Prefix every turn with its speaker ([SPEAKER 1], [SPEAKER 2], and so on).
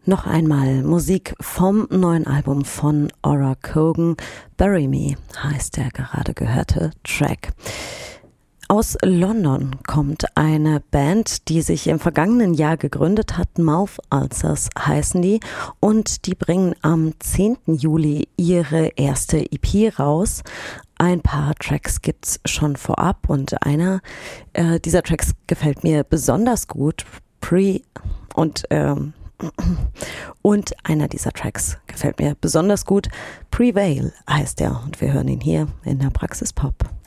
[SPEAKER 1] Noch einmal Musik vom neuen Album von Ora Kogan. Bury Me heißt der gerade gehörte Track. Aus London kommt eine Band, die sich im vergangenen Jahr gegründet hat. Mouth Ulcers heißen die. Und die bringen am 10. Juli ihre erste EP raus. Ein paar Tracks gibt's schon vorab und einer dieser Tracks gefällt mir besonders gut. Und einer dieser Tracks gefällt mir besonders gut. Prevail heißt er und wir hören ihn hier in der Praxis Pop.